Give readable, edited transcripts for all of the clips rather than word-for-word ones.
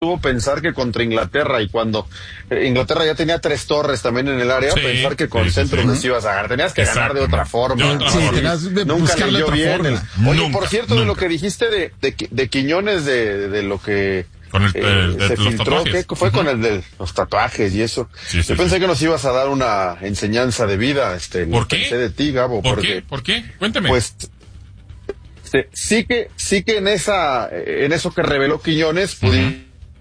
pensar que contra Inglaterra, y cuando Inglaterra ya tenía 3 torres también en el área, pensar que con centros les ibas a ganar. Tenías que ganar de otra forma. Nunca leyó bien. Oye, por cierto, de lo que dijiste de Quiñones, de lo que con el, se filtró, ¿qué fue con el de los tatuajes y eso? Yo pensé que nos ibas a dar una enseñanza de vida. ¿Por qué? Pensé de ti, Gabo. ¿Por qué? Cuéntame. Pues sí que en eso que reveló Quiñones pudimos.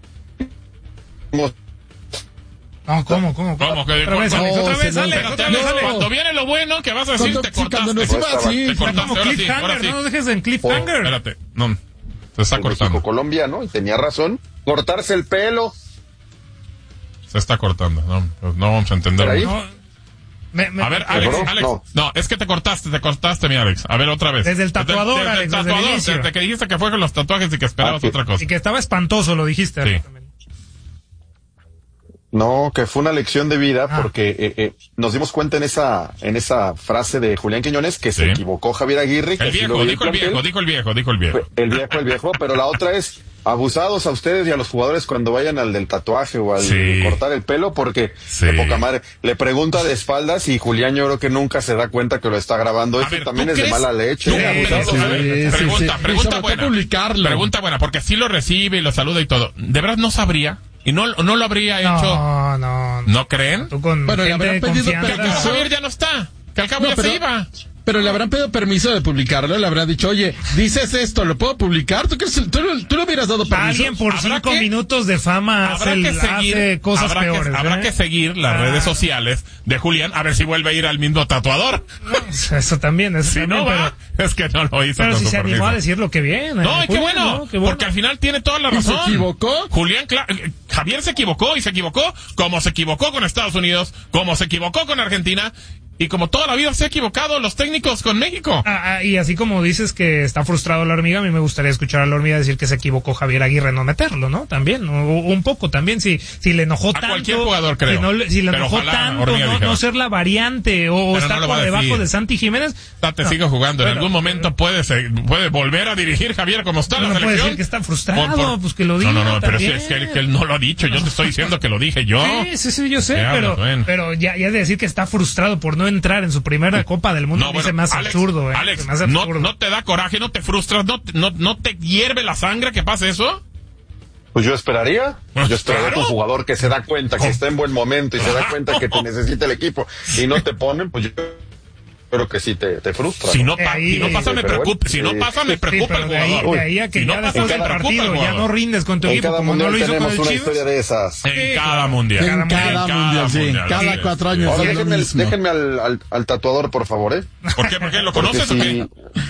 No, ¿cómo? ¿Cómo? Otra vez, sale. Cuando viene lo bueno, que vas a decir, te cortaste. Te cortaste. Ahora sí. No dejes en cliffhanger. Espérate, no. Se está cortando. Colombiano, y tenía razón. Cortarse el pelo. Se está cortando. No vamos a entenderlo. A ver, Alex. No, es que te cortaste, mi Alex. A ver, otra vez. Desde el tatuador, Alex. Desde que dijiste que fue con los tatuajes y que esperabas otra cosa. Y que estaba espantoso, lo dijiste. Sí. No, que fue una lección de vida porque nos dimos cuenta en esa frase de Julián Quiñones que se equivocó Javier Aguirre. Dijo el viejo. Pero la otra es abusados a ustedes y a los jugadores cuando vayan al del tatuaje o al cortar el pelo, porque de poca madre le pregunta de espaldas y Julián yo creo que nunca se da cuenta que lo está grabando. Esto también es de mala leche. Pregunta buena, porque sí lo recibe y lo saluda y todo. ¿De verdad no sabría? ¿Y no lo habría hecho? No. ¿No creen? Bueno, le habrán pedido permiso. Javier ya no está. Que al cabo ya se iba. Pero le habrán pedido permiso de publicarlo, le habrán dicho, oye, dices esto, ¿lo puedo publicar? ¿Tú le hubieras dado permiso? Alguien por 5 minutos de fama hace cosas peores. Habrá que seguir las redes sociales de Julián, a ver si vuelve a ir al mismo tatuador. Eso también. Es que no lo hizo. Pero si se animó a decirlo, qué bien. No, qué bueno, porque al final tiene toda la razón. ¿Se equivocó? Julián, Javier se equivocó, y se equivocó como se equivocó con Estados Unidos, como se equivocó con Argentina, y como toda la vida se ha equivocado los técnicos con México. Y así como dices que está frustrado la hormiga, a mí me gustaría escuchar a la hormiga decir que se equivocó Javier Aguirre no meterlo, ¿no? También, un poco también, si le enojó tanto. A cualquier jugador, creo. Si le enojó tanto, no ser la variante o estar por debajo de Santi Jiménez. Sigue jugando. En algún momento puede volver a dirigir Javier como está la selección. No puede decir que está frustrado, pues que lo diga. No, pero si es que él no lo ha dicho, yo te estoy diciendo que lo dije yo. Sí, yo sé, pero ya de decir que está frustrado por no entrar en su primera Copa del Mundo me hace más absurdo. Alex, ¿no te da coraje, no te frustras, no te hierve la sangre que pase eso? Pues yo esperaría. Yo esperaría que un jugador que se da cuenta que está en buen momento y se da cuenta que te necesita el equipo y no te ponen, pues yo creo que sí te frustra. Si no pasa, me preocupa. Si no pasa, me preocupa el jugador. De ahí a que ya después del partido ya no rindes con tu equipo como no lo hizo con el Chivas. Historia de esas. En cada mundial. En cada mundial, sí. Cada 4 años. Déjenme al tatuador, por favor, ¿eh? ¿Por qué? ¿Por qué? ¿Lo conoces o qué?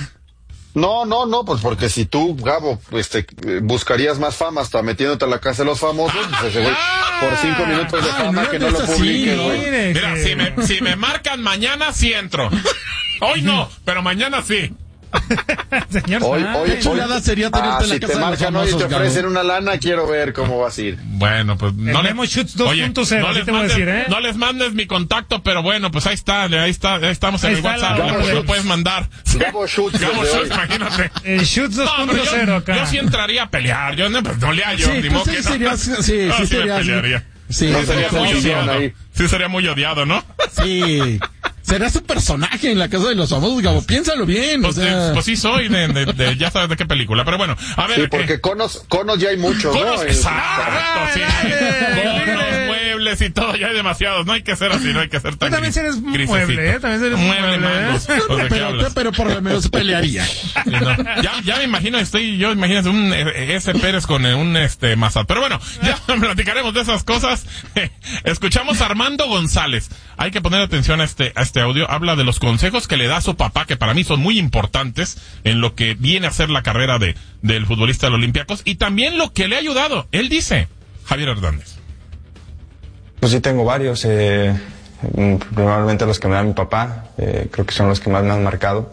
No, pues porque si tú, Gabo, buscarías más fama hasta metiéndote a la casa de los famosos, pues ese güey, por 5 minutos de fama que no lo publique, güey. Mira, si me marcan mañana, sí entro. Hoy no, pero mañana sí. Señor, hoy chulada sería tenerte en la si casa te marcan hoy y te ofrecen una lana, quiero ver cómo vas a ir. Bueno, pues no Memo Shoots 2.0, así te voy a decir, ¿eh? No les mandes mi contacto, pero bueno, pues ahí estamos en el WhatsApp, lo puedes mandar. Gabo Shoots, imagínate. El Shoots 2.0 acá. Yo sí entraría a pelear, yo no le hallo, ni modo que sí pelearía. Sí, sería muy odiado. Sí, sería muy odiado, ¿no? Sí. Será su personaje en la casa de los famosos, Gabo. Piénsalo bien. Pues sí soy de ya sabes de qué película. Pero bueno, a ver. Sí, porque conos ya hay muchos, ¿no? Exacto, sí. Conos, muebles y todo, ya hay demasiados. No hay que ser así, no hay que ser tan. Tú también eres mueble, ¿eh? También eres mueble. Pero por lo menos pelearía. Sí, no. Ya me imagino, imagínate un S. Pérez con un Mazat. Pero bueno, ya platicaremos de esas cosas. Escuchamos a Armando González. Hay que poner atención a este audio. Habla de los consejos que le da a su papá, que para mí son muy importantes en lo que viene a ser la carrera del futbolista de los Olympiacos y también lo que le ha ayudado. Él dice, Javier Hernández. Pues sí, tengo varios. Probablemente los que me da mi papá, creo que son los que más me han marcado.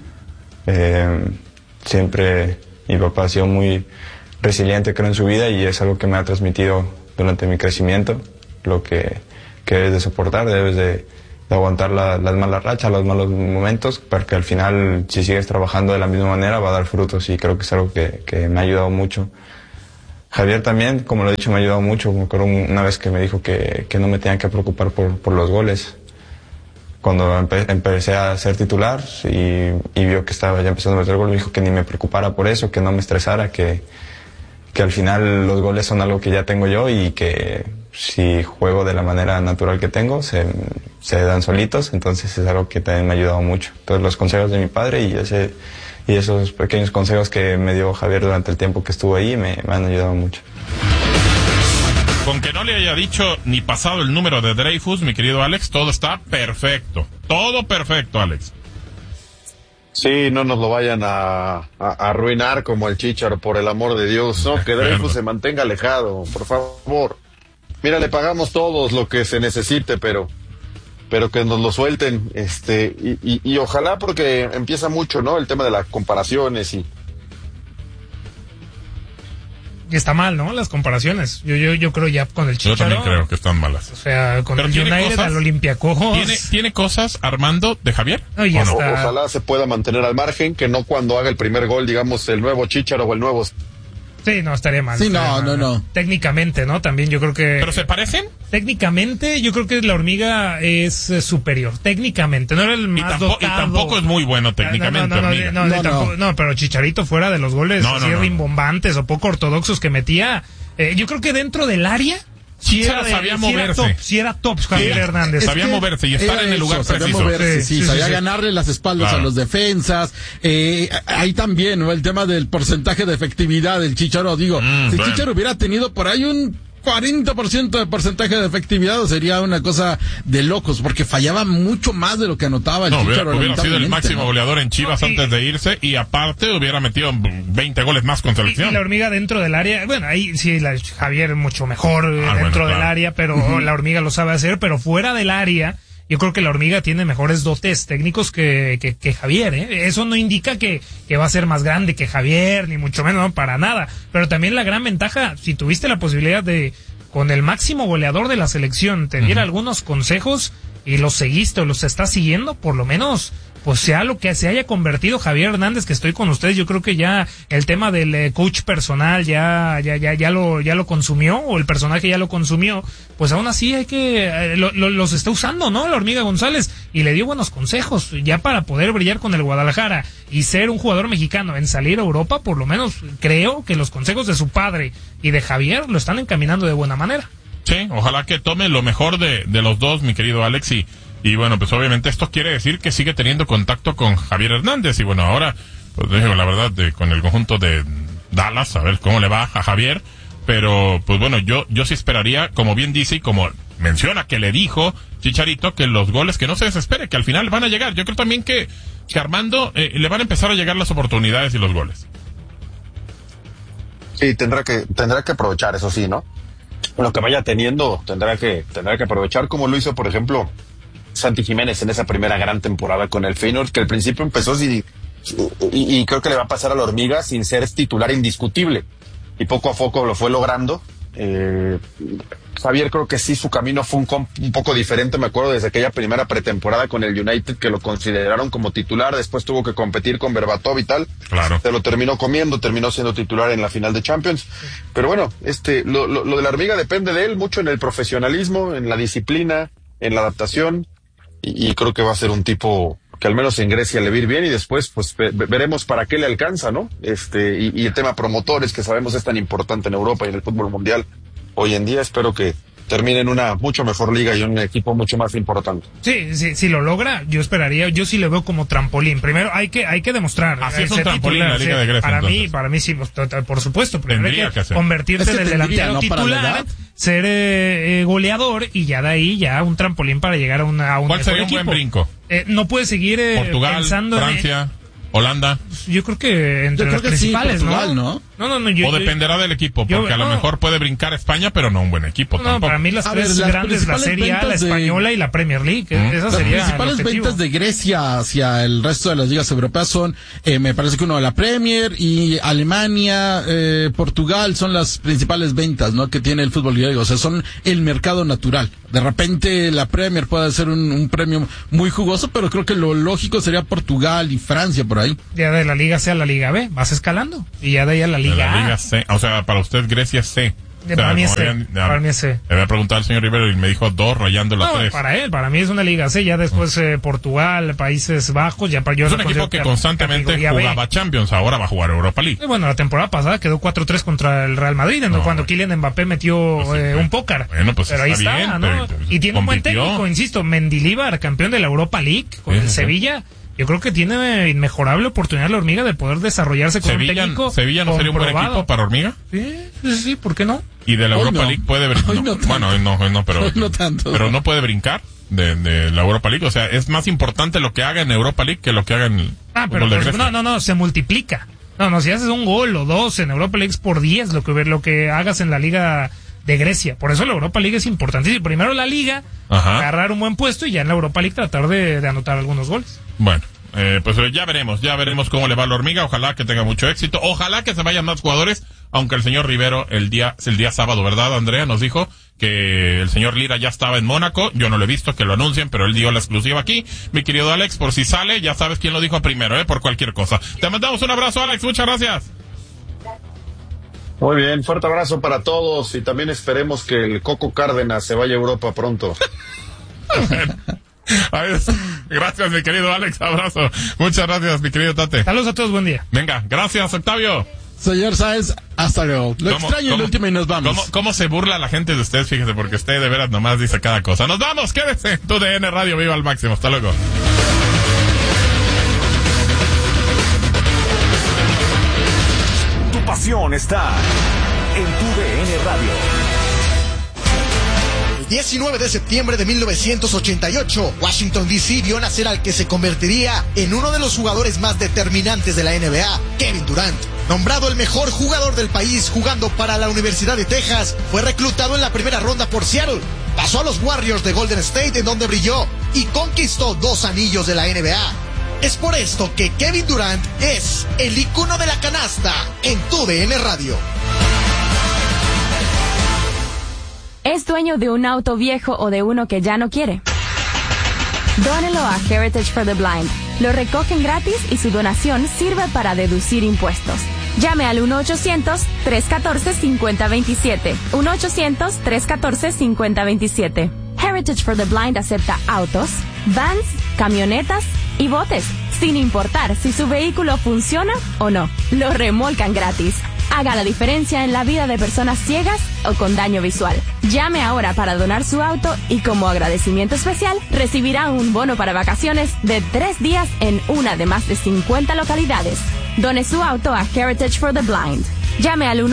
Siempre mi papá ha sido muy resiliente, creo, en su vida, y es algo que me ha transmitido durante mi crecimiento. Lo que debes de soportar, debes de aguantar las malas rachas, los malos momentos, porque al final, si sigues trabajando de la misma manera, va a dar frutos, y creo que es algo que me ha ayudado mucho Javier también, como lo he dicho, me ha ayudado mucho. Me acuerdo una vez que me dijo que no me tenía que preocupar por los goles. Cuando empecé a ser titular y vio que estaba ya empezando a meter goles, me dijo que ni me preocupara por eso, que no me estresara, que al final los goles son algo que ya tengo yo y que si juego de la manera natural que tengo, se dan solitos. Entonces es algo que también me ha ayudado mucho. Todos los consejos de mi padre y esos pequeños consejos que me dio Javier durante el tiempo que estuvo ahí me han ayudado mucho. Con que no le haya dicho ni pasado el número de Dreyfus, mi querido Alex, todo está perfecto. Todo perfecto, Alex. Sí, no nos lo vayan a arruinar como el Chícharo, por el amor de Dios. No, que Dreyfus se mantenga alejado, por favor. Mira, le pagamos todos lo que se necesite, pero que nos lo suelten, y ojalá, porque empieza mucho, ¿no? El tema de las comparaciones y está mal, ¿no? Las comparaciones. Yo creo ya con el Chícharo. Yo también creo que están malas. O sea, con el United, al Olympiacos. ¿Tiene cosas, Armando, de Javier? No, ya está. Ojalá se pueda mantener al margen, que no cuando haga el primer gol, digamos, el nuevo Chícharo o el nuevo... Sí, no, estaría mal. Sí, no. Técnicamente, ¿no? También yo creo que... ¿Pero se parecen? Técnicamente, yo creo que la hormiga es superior. Técnicamente, no era el más dotado. Y tampoco es muy bueno técnicamente, hormiga. No, pero Chicharito fuera de los goles así rimbombantes o poco ortodoxos que metía, yo creo que dentro del área... sabía moverse. Sí era top Javier Hernández. Sabía moverse y estar en el lugar preciso. Sabía ganarle las espaldas a los defensas. Ahí también, ¿no? El tema del porcentaje de efectividad del Chícharo. Digo, si Chícharo hubiera tenido por ahí un 40% de porcentaje de efectividad, sería una cosa de locos, porque fallaba mucho más de lo que anotaba el Chícharo. Hubiera sido el máximo goleador en Chivas antes de irse, y aparte hubiera metido 20 goles más con selección. Y la hormiga dentro del área, bueno, ahí sí, Javier mucho mejor dentro del área, pero la hormiga lo sabe hacer, pero fuera del área, yo creo que la hormiga tiene mejores dotes técnicos que Javier, ¿eh? Eso no indica que va a ser más grande que Javier, ni mucho menos, no, para nada. Pero también la gran ventaja, si tuviste la posibilidad de, con el máximo goleador de la selección, te diera algunos consejos y los seguiste o los estás siguiendo, por lo menos, pues sea lo que se haya convertido Javier Hernández, que estoy con ustedes. Yo creo que ya el tema del coach personal ya lo consumió, o el personaje ya lo consumió. Pues aún así hay que los está usando, ¿no? La hormiga González, y le dio buenos consejos ya para poder brillar con el Guadalajara y ser un jugador mexicano en salir a Europa. Por lo menos creo que los consejos de su padre y de Javier lo están encaminando de buena manera. Sí, ojalá que tome lo mejor de los dos, mi querido Alex, y bueno, pues obviamente esto quiere decir que sigue teniendo contacto con Javier Hernández. Y bueno, ahora, pues digo la verdad, con el conjunto de Dallas, a ver cómo le va a Javier. Pero, pues bueno, yo sí esperaría, como bien dice y como menciona que le dijo Chicharito, que los goles, que no se desespere, que al final van a llegar. Yo creo también que Armando le van a empezar a llegar las oportunidades y los goles. Sí, tendrá que aprovechar, eso sí, ¿no? Lo que vaya teniendo, tendrá que aprovechar, como lo hizo, por ejemplo, Santi Jiménez en esa primera gran temporada con el Feyenoord, que al principio empezó y creo que le va a pasar a la hormiga sin ser titular indiscutible, y poco a poco lo fue logrando. Javier, creo que sí, su camino fue un poco diferente. Me acuerdo desde aquella primera pretemporada con el United, que lo consideraron como titular, después tuvo que competir con Berbatov y tal. Claro. Se lo terminó comiendo, terminó siendo titular en la final de Champions. Pero bueno, lo de la hormiga depende de él mucho en el profesionalismo, en la disciplina, en la adaptación, y creo que va a ser un tipo que al menos en Grecia le va a ir bien, y después pues veremos para qué le alcanza, ¿no? Y el tema promotores, que sabemos es tan importante en Europa y en el fútbol mundial hoy en día. Espero que termine en una mucho mejor liga y un equipo mucho más importante. Sí, si lo logra, yo sí lo veo como trampolín. Primero hay que demostrar. Así es un trampolín en la Liga de Grecia. Para mí sí, por supuesto. Primero hay que convertirte en el delantero titular, ser goleador, y ya de ahí ya un trampolín para llegar a un ¿Cuál sería un equipo. Buen brinco? No puedes seguir Portugal, pensando Francia, Holanda. Yo creo que entre los principales, sí, Portugal, ¿no? No, o dependerá del equipo, porque a lo mejor puede brincar España, pero no un buen equipo tampoco. Para mí las tres grandes, la Serie A, la Española y la Premier League, esa sería las principales ventas de Grecia hacia el resto de las ligas europeas son, me parece que uno de la Premier, y Alemania, Portugal son las principales ventas, ¿no? Que tiene el fútbol griego. O sea, son el mercado natural De repente la Premier puede ser un premio muy jugoso, pero creo que lo lógico sería Portugal y Francia por ahí. Ya de la Liga C a la Liga B, vas escalando. Y ya de ahí a la Liga A. La Liga C, o sea, para usted Grecia es C. Para mí es C. Para mí es C. Le había preguntado al señor Rivero y me dijo 2 rayando la 3. Para mí es una Liga C. Ya después Portugal, Países Bajos, ya para yo. Es un equipo que constantemente jugaba Champions, ahora va a jugar Europa League. Bueno, la temporada pasada quedó 4-3 contra el Real Madrid, cuando Kylian Mbappé metió un pócar. Bueno, pues pero ahí está, bien, ¿no? Y tiene un buen técnico, insisto, Mendilibar, campeón de la Europa League con el Sevilla. Yo creo que tiene inmejorable oportunidad la Hormiga de poder desarrollarse con un técnico. ¿Sevilla no sería un buen equipo para Hormiga? Sí, ¿por qué no? ¿Y de la Europa League puede brincar? Pero no tanto. Pero no puede brincar de la Europa League. O sea, es más importante lo que haga en Europa League que lo que haga en pero no, se multiplica. No, si haces un gol o 2 en Europa League es por 10 lo que hagas en la Liga de Grecia. Por eso la Europa League es importantísima. Primero la Liga, agarrar un buen puesto y ya en la Europa League tratar de anotar algunos goles. Bueno, pues ya veremos cómo le va a la Hormiga. Ojalá que tenga mucho éxito. Ojalá que se vayan más jugadores, aunque el señor Rivero el día sábado, ¿verdad, Andrea? Nos dijo que el señor Lira ya estaba en Mónaco. Yo no lo he visto que lo anuncien, pero él dio la exclusiva aquí. Mi querido Alex, por si sale, ya sabes quién lo dijo primero, por cualquier cosa. Te mandamos un abrazo, Alex. Muchas gracias. Muy bien, fuerte abrazo para todos y también esperemos que el Coco Cárdenas se vaya a Europa pronto. Gracias, mi querido Alex, abrazo. Muchas gracias, mi querido Tate. Saludos a todos, buen día. Venga, gracias, Octavio. Señor Sáenz, hasta luego. Lo extraño el último y nos vamos. ¿Cómo se burla la gente de usted? Fíjese, porque usted de veras nomás dice cada cosa. Nos vamos, quédese. Tu DN Radio, viva al máximo. Hasta luego. Tu pasión está en tu DN Radio. 19 de septiembre de 1988, Washington D.C. vio nacer al que se convertiría en uno de los jugadores más determinantes de la NBA, Kevin Durant. Nombrado el mejor jugador del país jugando para la Universidad de Texas, fue reclutado en la primera ronda por Seattle. Pasó a los Warriors de Golden State, en donde brilló y conquistó 2 anillos de la NBA. Es por esto que Kevin Durant es el ícono de la canasta en tu DN Radio. ¿Es dueño de un auto viejo o de uno que ya no quiere? Dónelo a Heritage for the Blind. Lo recogen gratis y su donación sirve para deducir impuestos. Llame al 1-800-314-5027. 1-800-314-5027. Heritage for the Blind acepta autos, vans, camionetas y botes, sin importar si su vehículo funciona o no. Lo remolcan gratis. Haga la diferencia en la vida de personas ciegas o con daño visual. Llame ahora para donar su auto y como agradecimiento especial recibirá un bono para vacaciones de 3 días en una de más de 50 localidades. Done su auto a Heritage for the Blind. Llame al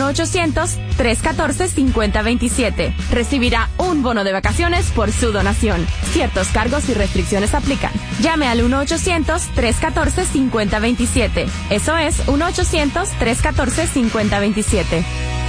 1-800-314-5027. Recibirá un bono de vacaciones por su donación. Ciertos cargos y restricciones aplican. Llame al 1-800-314-5027. Eso es 1-800-314-5027.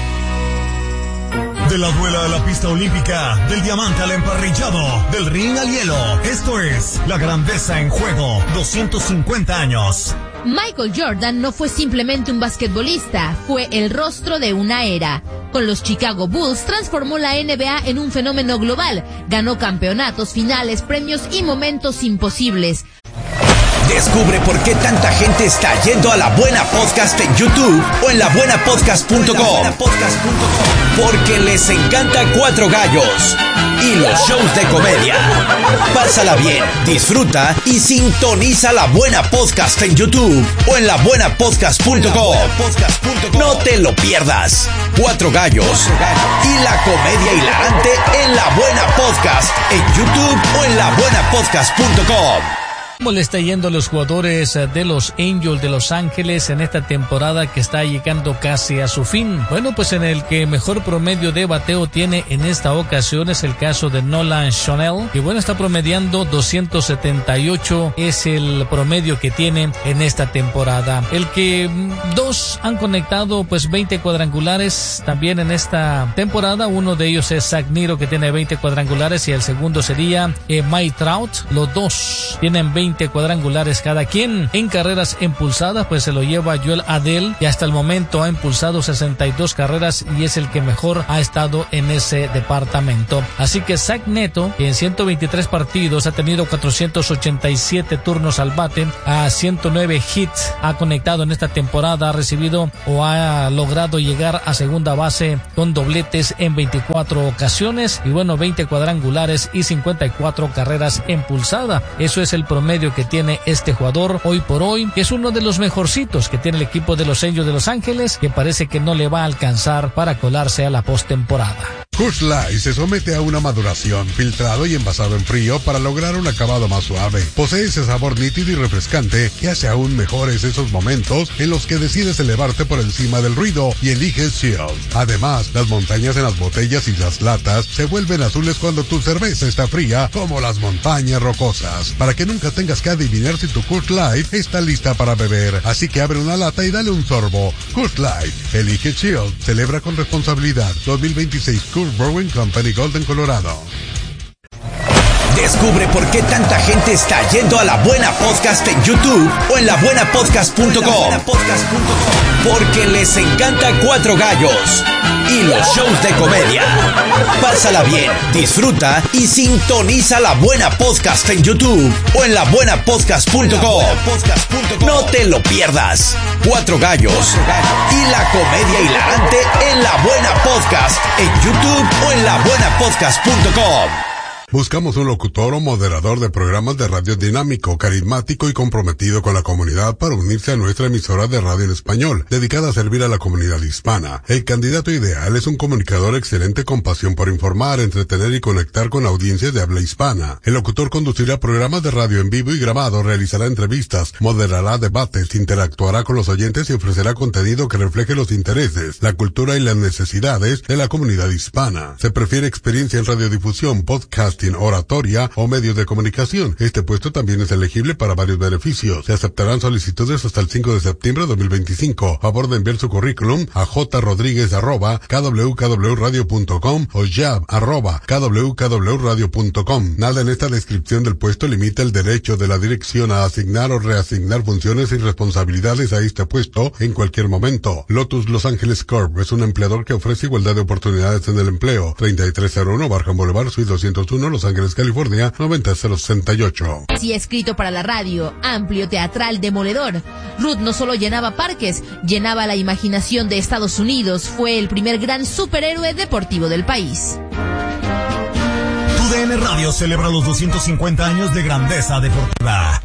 De la duela a la pista olímpica, del diamante al emparrillado, del ring al hielo. Esto es La Grandeza en Juego, 250 años. Michael Jordan no fue simplemente un basquetbolista, fue el rostro de una era. Con los Chicago Bulls transformó la NBA en un fenómeno global. Ganó campeonatos, finales, premios y momentos imposibles. Descubre por qué tanta gente está yendo a La Buena Podcast en YouTube o en labuenapodcast.com. Porque les encanta Cuatro Gallos y los shows de comedia. Pásala bien, disfruta y sintoniza La Buena Podcast en YouTube o en labuenapodcast.com. No te lo pierdas. Cuatro Gallos y la comedia hilarante en La Buena Podcast en YouTube o en labuenapodcast.com. ¿Cómo le está yendo a los jugadores de los Angels de Los Ángeles en esta temporada que está llegando casi a su fin? Bueno, pues en el que mejor promedio de bateo tiene en esta ocasión es el caso de Nolan Chanel, que bueno, está promediando 278, es el promedio que tiene en esta temporada. El que 2 han conectado pues 20 cuadrangulares también en esta temporada. Uno de ellos es Zach Niro, que tiene 20 cuadrangulares, y el segundo sería Mike Trout. Los dos tienen 20 20 cuadrangulares cada quien. En carreras impulsadas, pues se lo lleva Joel Adell, que hasta el momento ha impulsado 62 carreras y es el que mejor ha estado en ese departamento. Así que Zach Neto, que en 123 partidos ha tenido 487 turnos al bate, a 109 hits ha conectado en esta temporada, ha recibido o ha logrado llegar a segunda base con dobletes en 24 ocasiones y bueno, 20 cuadrangulares y 54 carreras impulsadas. Eso es el promedio que tiene este jugador hoy por hoy, que es uno de los mejorcitos que tiene el equipo de los Angels de Los Ángeles, que parece que no le va a alcanzar para colarse a la postemporada. Coors Light se somete a una maduración, filtrado y envasado en frío para lograr un acabado más suave. Posee ese sabor nítido y refrescante que hace aún mejores esos momentos en los que decides elevarte por encima del ruido y eliges Chill. Además, las montañas en las botellas y las latas se vuelven azules cuando tu cerveza está fría, como las montañas rocosas, para que nunca tengas que adivinar si tu Coors Light está lista para beber. Así que abre una lata y dale un sorbo. Coors Light, elige Chill, celebra con responsabilidad. 2026 Coors Brewing Company, Golden, Colorado. Descubre por qué tanta gente está yendo a La Buena Podcast en YouTube o en labuenapodcast.com. Porque les encanta Cuatro Gallos y los shows de comedia. Pásala bien, disfruta y sintoniza La Buena Podcast en YouTube o en labuenapodcast.com. No te lo pierdas. Cuatro Gallos y la comedia hilarante en La Buena Podcast en YouTube o en labuenapodcast.com. Buscamos un locutor o moderador de programas de radio dinámico, carismático y comprometido con la comunidad para unirse a nuestra emisora de radio en español, dedicada a servir a la comunidad hispana. El candidato ideal es un comunicador excelente con pasión por informar, entretener y conectar con audiencias de habla hispana. El locutor conducirá programas de radio en vivo y grabado, realizará entrevistas, moderará debates, interactuará con los oyentes y ofrecerá contenido que refleje los intereses, la cultura y las necesidades de la comunidad hispana. Se prefiere experiencia en radiodifusión, podcasting, oratoria o medios de comunicación. Este puesto también es elegible para varios beneficios. Se aceptarán solicitudes hasta el 5 de septiembre de 2025. Favor de enviar su currículum a jrodriguez@kwkwradio.com o jab@kwkwradio.com. Nada en esta descripción del puesto limita el derecho de la dirección a asignar o reasignar funciones y responsabilidades a este puesto en cualquier momento. Lotus Los Ángeles Corp es un empleador que ofrece igualdad de oportunidades en el empleo. 3301 Barham Boulevard, Suite 201, Los Ángeles, California, 90068. Sí, escrito para la radio, amplio, teatral, demoledor. Ruth no solo llenaba parques, llenaba la imaginación de Estados Unidos. Fue el primer gran superhéroe deportivo del país. TUDN Radio celebra los 250 años de grandeza deportiva.